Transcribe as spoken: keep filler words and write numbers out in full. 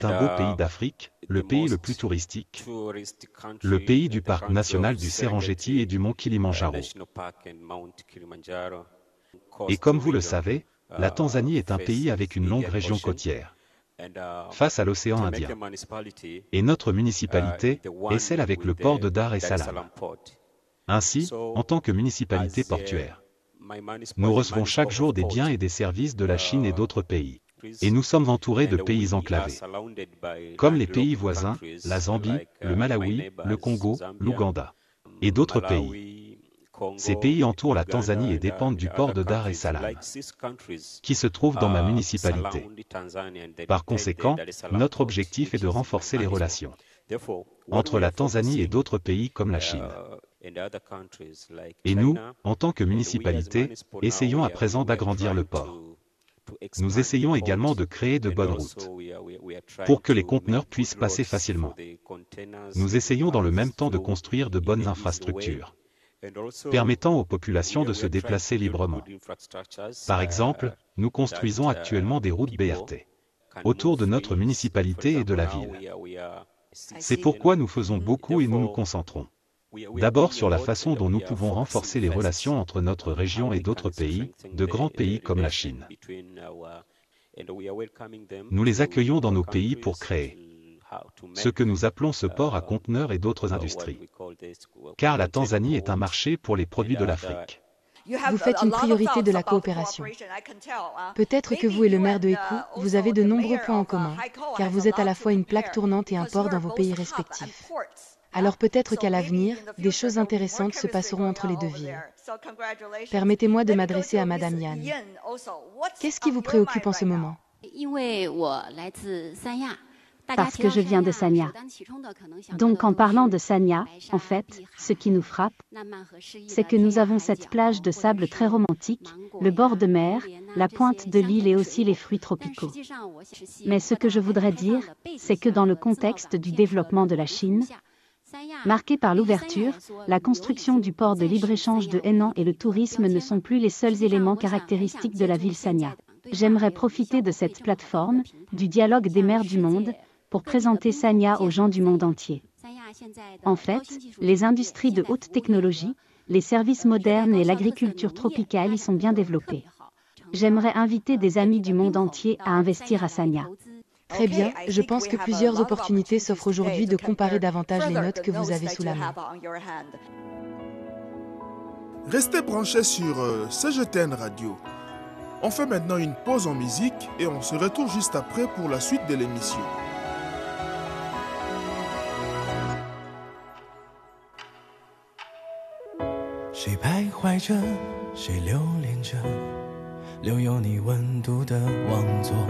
est un beau pays d'Afrique, le pays le plus touristique, le pays du parc national du Serengeti et du mont Kilimandjaro. Et comme vous le savez, la Tanzanie est un pays avec une longue région côtière, face à l'océan Indien. Et notre municipalité est celle avec le port de Dar es Salaam. Ainsi, en tant que municipalité portuaire, nous recevons chaque jour des biens et des services de la Chine et d'autres pays. Et nous sommes entourés de pays enclavés, comme les pays voisins, la Zambie, le Malawi, le Congo, l'Ouganda, et d'autres pays. Ces pays entourent la Tanzanie et dépendent du port de Dar es Salaam, qui se trouve dans ma municipalité. Par conséquent, notre objectif est de renforcer les relations entre la Tanzanie et d'autres pays comme la Chine. Et nous, en tant que municipalité, essayons à présent d'agrandir le port. Nous essayons également de créer de bonnes routes pour que les conteneurs puissent passer facilement. Nous essayons dans le même temps de construire de bonnes infrastructures permettant aux populations de se déplacer librement. Par exemple, nous construisons actuellement des routes B R T autour de notre municipalité et de la ville. C'est pourquoi nous faisons beaucoup et nous nous concentrons d'abord sur la façon dont nous pouvons renforcer les relations entre notre région et d'autres pays, de grands pays comme la Chine. Nous les accueillons dans nos pays pour créer ce que nous appelons ce port à conteneurs et d'autres industries. Car la Tanzanie est un marché pour les produits de l'Afrique. Vous faites une priorité de la coopération. Peut-être que vous et le maire de Eku, vous avez de nombreux points en commun, car vous êtes à la fois une plaque tournante et un port dans vos pays respectifs. Alors peut-être qu'à l'avenir, des choses intéressantes se passeront entre les deux villes. Permettez-moi de m'adresser à Madame Yan. Qu'est-ce qui vous préoccupe en ce moment? Parce que je viens de Sanya. Donc en parlant de Sanya, en fait, ce qui nous frappe, c'est que nous avons cette plage de sable très romantique, le bord de mer, la pointe de l'île et aussi les fruits tropicaux. Mais ce que je voudrais dire, c'est que dans le contexte du développement de la Chine, marqué par l'ouverture, la construction du port de libre-échange de Henan et le tourisme ne sont plus les seuls éléments caractéristiques de la ville Sanya. J'aimerais profiter de cette plateforme, du dialogue des maires du monde, pour présenter Sanya aux gens du monde entier. En fait, les industries de haute technologie, les services modernes et l'agriculture tropicale y sont bien développées. J'aimerais inviter des amis du monde entier à investir à Sanya. Très bien, je pense que plusieurs opportunités s'offrent aujourd'hui de comparer davantage les notes que vous avez sous la main. Restez branchés sur euh, C G T N Radio. On fait maintenant une pause en musique et on se retrouve juste après pour la suite de l'émission. 谁徘徊着，谁留恋着，留有你温度的王座。